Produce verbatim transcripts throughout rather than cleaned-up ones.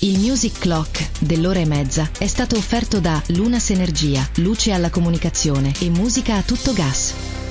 Il Music Clock dell'ora e mezza è stato offerto da Lunas Energia, luce alla comunicazione e musica a tutto gas.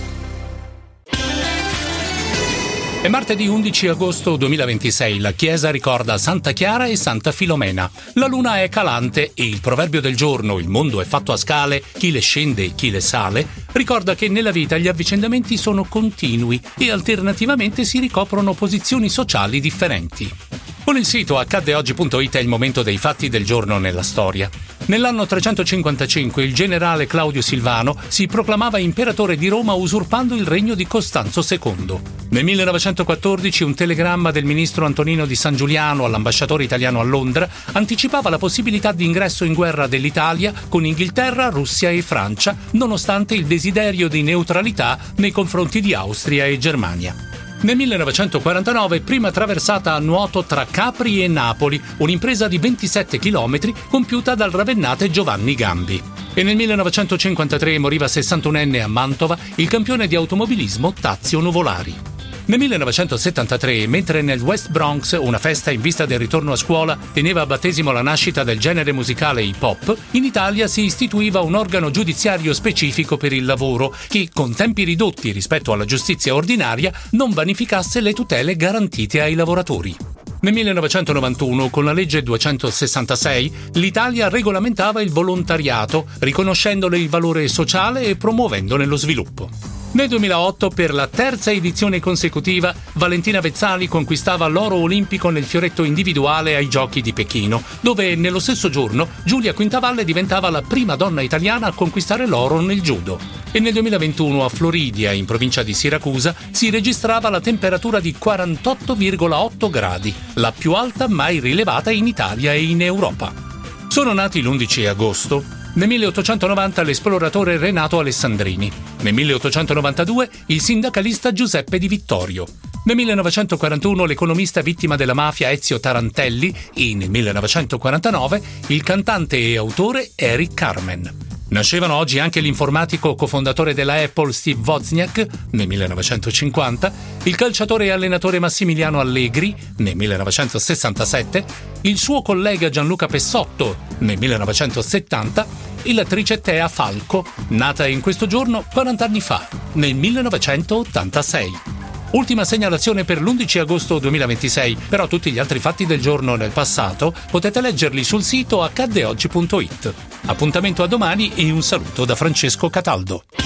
È martedì undici agosto duemilaventisei, la chiesa ricorda Santa Chiara e Santa Filomena. La luna è calante e il proverbio del giorno, il mondo è fatto a scale, chi le scende e chi le sale, ricorda che nella vita gli avvicendamenti sono continui e alternativamente si ricoprono posizioni sociali differenti. Con il sito accadde oggi punto it è il momento dei fatti del giorno nella storia. Nell'anno trecentocinquantacinque il generale Claudio Silvano si proclamava imperatore di Roma usurpando il regno di Costanzo secondo. Nel millenovecentoquattordici un telegramma del ministro Antonino di San Giuliano all'ambasciatore italiano a Londra anticipava la possibilità di ingresso in guerra dell'Italia con Inghilterra, Russia e Francia, nonostante il desiderio di neutralità nei confronti di Austria e Germania. Nel millenovecentoquarantanove, prima traversata a nuoto tra Capri e Napoli, un'impresa di ventisette chilometri compiuta dal ravennate Giovanni Gambi. E nel millenovecentocinquantatré moriva sessantunenne a Mantova il campione di automobilismo Tazio Nuvolari. Nel millenovecentosettantatré, mentre nel West Bronx una festa in vista del ritorno a scuola teneva a battesimo la nascita del genere musicale hip hop, in Italia si istituiva un organo giudiziario specifico per il lavoro che, con tempi ridotti rispetto alla giustizia ordinaria, non vanificasse le tutele garantite ai lavoratori. Nel millenovecentonovantuno, con la legge duecentosessantasei, l'Italia regolamentava il volontariato, riconoscendone il valore sociale e promuovendone lo sviluppo. Nel duemilaotto, per la terza edizione consecutiva, Valentina Vezzali conquistava l'oro olimpico nel fioretto individuale ai Giochi di Pechino, dove nello stesso giorno Giulia Quintavalle diventava la prima donna italiana a conquistare l'oro nel judo. E nel duemilaventuno a Floridia, in provincia di Siracusa, si registrava la temperatura di quarantotto virgola otto gradi, la più alta mai rilevata in Italia e in Europa. Sono nati l'undici agosto. Nel milleottocentonovanta l'esploratore Renato Alessandrini. Nel milleottocentonovantadue il sindacalista Giuseppe Di Vittorio. Nel millenovecentoquarantuno l'economista vittima della mafia Ezio Tarantelli e nel millenovecentoquarantanove il cantante e autore Eric Carmen. Nascevano oggi anche l'informatico cofondatore della Apple Steve Wozniak nel millenovecentocinquanta, il calciatore e allenatore Massimiliano Allegri nel millenovecentosessantasette, il suo collega Gianluca Pessotto nel millenovecentosettanta e l'attrice Tea Falco, nata in questo giorno quaranta anni fa, nel millenovecentottantasei. Ultima segnalazione per l'undici agosto duemilaventisei, però tutti gli altri fatti del giorno nel passato potete leggerli sul sito accadde oggi punto it. Appuntamento a domani e un saluto da Francesco Cataldo.